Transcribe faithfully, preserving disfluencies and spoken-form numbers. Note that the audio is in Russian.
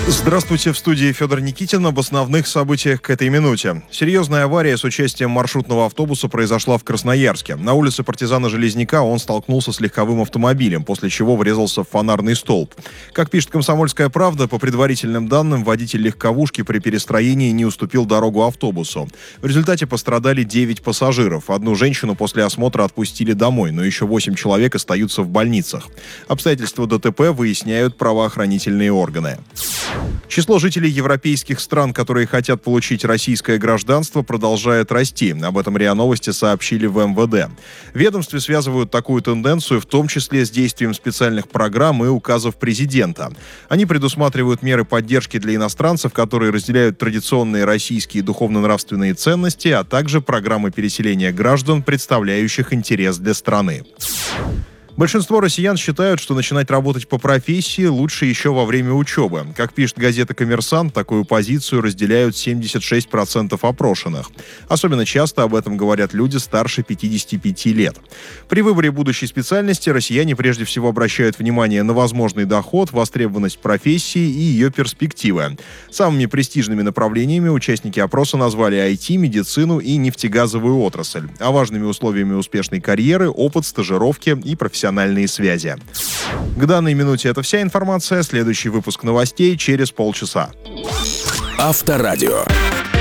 Здравствуйте, в студии Федор Никитин. Об основных событиях к этой минуте. Серьезная авария с участием маршрутного автобуса произошла в Красноярске. На улице Партизана Железняка он столкнулся с легковым автомобилем, после чего врезался в фонарный столб. Как пишет «Комсомольская правда», по предварительным данным, водитель легковушки при перестроении не уступил дорогу автобусу. В результате пострадали девять пассажиров. Одну женщину после осмотра отпустили домой, но еще восемь человек остаются в больницах. Обстоятельства ДТП выясняют правоохранительные органы. Число жителей европейских стран, которые хотят получить российское гражданство, продолжает расти. Об этом РИА Новости сообщили в эм вэ дэ. В ведомстве связывают такую тенденцию в том числе с действием специальных программ и указов президента. Они предусматривают меры поддержки для иностранцев, которые разделяют традиционные российские духовно-нравственные ценности, а также программы переселения граждан, представляющих интерес для страны. Большинство россиян считают, что начинать работать по профессии лучше еще во время учебы. Как пишет газета «Коммерсант», такую позицию разделяют семьдесят шесть процентов опрошенных. Особенно часто об этом говорят люди старше пятидесяти пяти лет. При выборе будущей специальности россияне прежде всего обращают внимание на возможный доход, востребованность профессии и ее перспективы. Самыми престижными направлениями участники опроса назвали ай ти, медицину и нефтегазовую отрасль. А важными условиями успешной карьеры – опыт, стажировки и профессиональные профессиональные связи. К данной минуте это вся информация. Следующий выпуск новостей через полчаса. Авторадио.